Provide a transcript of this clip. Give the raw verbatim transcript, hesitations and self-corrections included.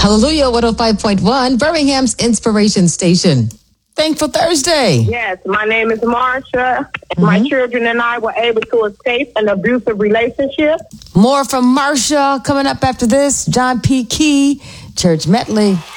Hallelujah one oh five point one, Birmingham's Inspiration Station. Thankful Thursday. Yes, my name is Marsha. Mm-hmm. My children and I were able to escape an abusive relationship. More from Marsha coming up after this. John P. Key, Church Medley.